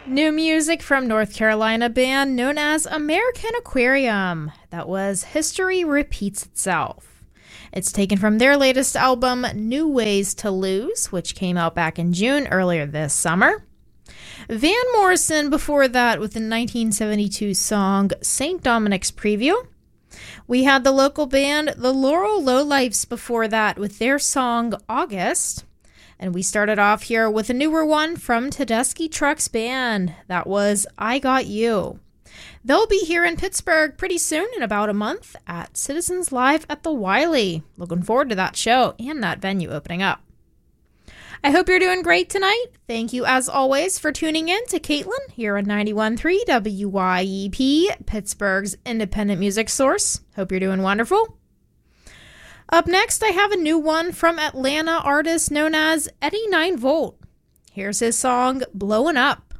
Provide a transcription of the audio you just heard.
New music from North Carolina band known as American Aquarium. That was History Repeats Itself. It's taken from their latest album, New Ways to Lose, which came out back in June earlier this summer. Van Morrison before that with the 1972 song St. Dominic's Preview. We had the local band The Laurel Lowlifes before that with their song August. And we started off here with a newer one from Tedeschi Trucks Band. That was I Got You. They'll be here in Pittsburgh pretty soon, in about a month, at Citizens Live at the Wiley. Looking forward to that show and that venue opening up. I hope you're doing great tonight. Thank you, as always, for tuning in to Caitlin here on 91.3 WYEP, Pittsburgh's independent music source. Hope you're doing wonderful. Up next, I have a new one from Atlanta artist known as Eddie 9 Volt. Here's his song, Blowin' Up.